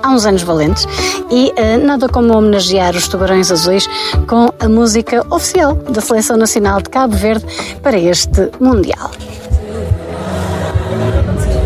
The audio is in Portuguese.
há uns anos valentes e nada como homenagear os Tubarões Azuis com a música oficial da Seleção Nacional de Cabo Verde para este Mundial.